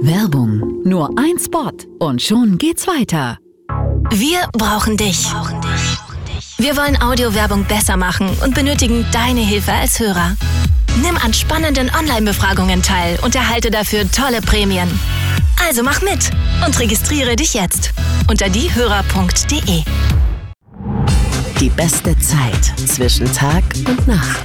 Werbung. Nur ein Spot und schon geht's weiter. Wir brauchen dich. Wir wollen Audiowerbung besser machen und benötigen deine Hilfe als Hörer. Nimm an spannenden Online-Befragungen teil und erhalte dafür tolle Prämien. Also mach mit und registriere dich jetzt unter diehörer.de. Die beste Zeit zwischen Tag und Nacht.